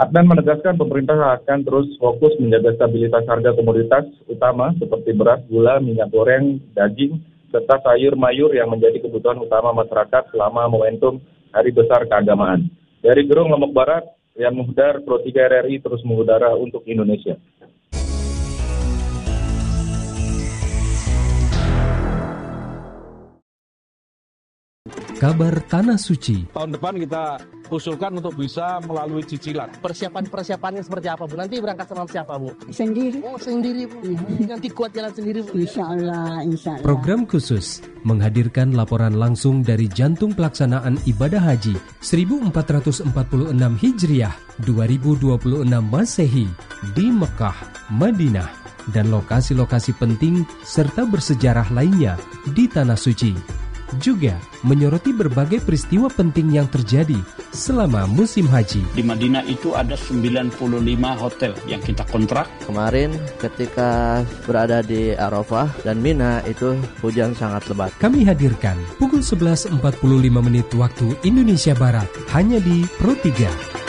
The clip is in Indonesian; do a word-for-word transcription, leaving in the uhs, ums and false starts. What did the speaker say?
Adnan menegaskan pemerintah akan terus fokus menjaga stabilitas harga komoditas utama seperti beras, gula, minyak goreng, daging, serta sayur mayur yang menjadi kebutuhan utama masyarakat selama momentum Hari Besar Keagamaan. Dari Gerung, Lombok Barat, Rian Muhdar, Pro tiga R R I terus mengudara untuk Indonesia. Kabar Tanah Suci. Tahun depan kita usulkan untuk bisa melalui cicilan. Persiapan-persiapannya seperti apa, Bu? Nanti berangkat sama siapa, Bu? Sendiri. Oh, sendiri, Bu. Nanti kuat jalan sendiri, Bu. Insya Allah, insya Allah. Program khusus menghadirkan laporan langsung dari jantung pelaksanaan ibadah haji seribu empat ratus empat puluh enam Hijriah dua ribu dua puluh enam Masehi di Mekah, Madinah, dan lokasi-lokasi penting serta bersejarah lainnya di Tanah Suci. Juga menyoroti berbagai peristiwa penting yang terjadi selama musim haji. Di Madinah itu ada sembilan puluh lima hotel yang kita kontrak. Kemarin ketika berada di Arafah dan Mina itu hujan sangat lebat. Kami hadirkan pukul sebelas empat puluh lima menit waktu Indonesia Barat hanya di Pro tiga.